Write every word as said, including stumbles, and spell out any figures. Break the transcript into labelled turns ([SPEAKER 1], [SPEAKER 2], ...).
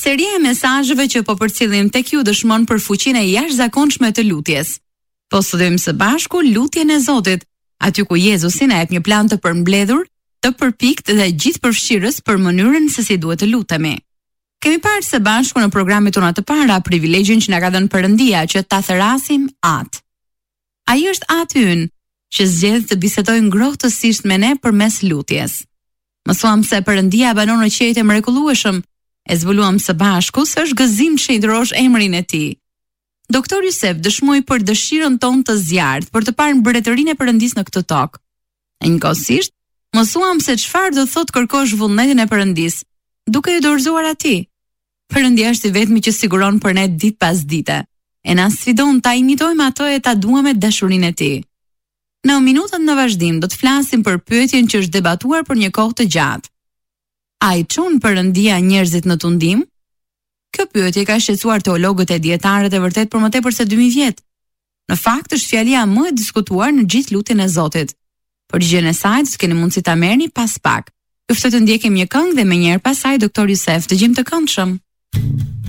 [SPEAKER 1] Seria e mesazheve që po përcjellim tek ju dëshmon për fuqinë e jashtëzakonshme të lutjes. Po studojmë së bashku lutjen e Zotit, aty ku Jezusi na jep një plan të përmbledhur, të përpikt dhe gjithëpërfshirës për mënyrën se si duhet të lutemi. Kemi parë së bashku në programet tona të para privilegjin që na ka dhënë Perëndia që ta therasim atë. Ai është Ati ynë që zgjedh të bisedojë ngrohtësisht me ne përmes lutjes. Mësuam se Perëndia banon në qejtë e mrekullueshëm, e zbuluam së bashku se është gëzim që i ndrosh emrin e tij. Doktor Yusef dëshmoi për dëshirën tonë të zjarrt për të parë mbretërinë e Perëndisë në këtë tokë. E njëkohësisht, mësuam se çfarë do thotë kërkosh vullnetin e Perëndisë, duke i dorëzuar atij. Perëndia është i vetmi që siguron për ne ditë pas dite, e na sfidon ta imitojmë ato e ta duam me dashurinë e tij. Në minutën në vazhdim do të flasim për pyetjen që është debatuar për një kohë të gjatë. A i çon Perëndia njerëzit në tundim? Kjo pyetje ka shqetësuar teologët e dietarët e vërtet për më tepër se dy mijë vjet. Në fakt është fjalia më e diskutuar në gjithë lutjen e Zotit. Përgjigjen e saj do të keni mundësi ta merrni pas pak. Ju ftoj të ndjekim një këngë dhe menjëherë pasaj Doktor Yusef, dëgjim të këndshëm.